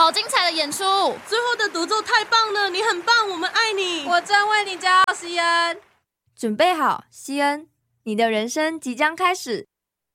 好精彩的演出！ 最后的独奏太棒了，你很棒，我们爱你！ 我真为你骄傲，西恩。 准备好，西恩，你的人生即将开始。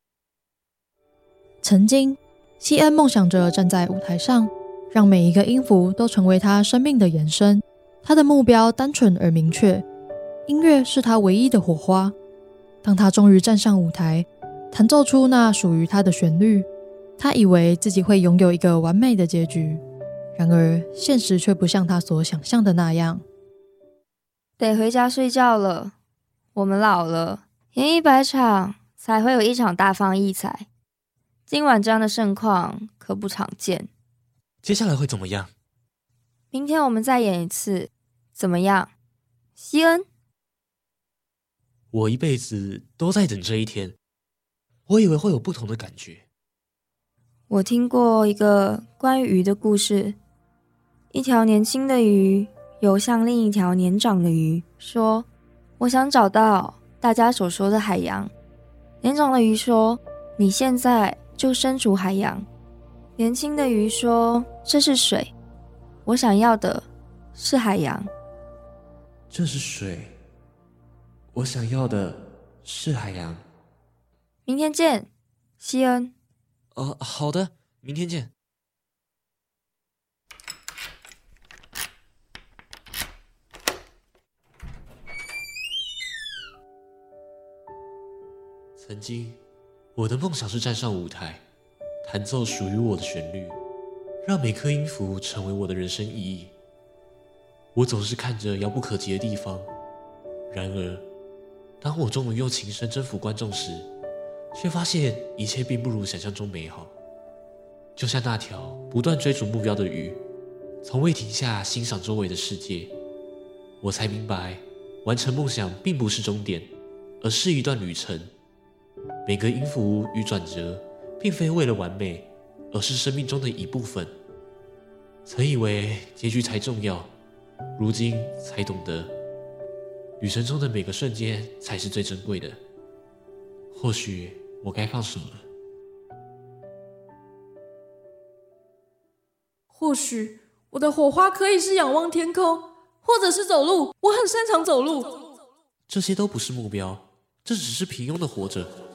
曾经，西恩梦想着站在舞台上，让每一个音符都成为他生命的延伸。他的目标单纯而明确，音乐是他唯一的火花。当他终于站上舞台，弹奏出那属于他的旋律，他以为自己会拥有一个完美的结局。然而，现实却不像他所想象的那样。 得回家睡觉了，我们老了，演100场才会有1场大放异彩。今晚这样的盛况可不常见。 接下来会怎么样？ 明天我们再演一次，怎么样，西恩？ 我一辈子都在等这一天，我以为会有不同的感觉。 我听过一个关于鱼的故事，一条年轻的鱼游向另一条年长的鱼，说：我想找到大家所说的海洋。年长的鱼说：你现在就身处海洋。年轻的鱼说：这是水，我想要的是海洋。 这是水，我想要的是海洋。 明天见，西恩。 好的，明天见。曾经，我的梦想是站上舞台，弹奏属于我的旋律，让每颗音符成为我的人生意义。我总是看着遥不可及的地方，然而，当我终于用琴声征服观众时，却发现一切并不如想象中美好。就像那条不断追逐目标的鱼，从未停下欣赏周围的世界。我才明白，完成梦想并不是终点，而是一段旅程。每个音符与转折，并非为了完美，而是生命中的一部分。曾以为结局才重要，如今才懂得，旅程中的每个瞬间才是最珍贵的。或许我该放手了。 或许我的火花可以是仰望天空，或者是走路，我很擅长走路。 这些都不是目标，这只是平庸的活着。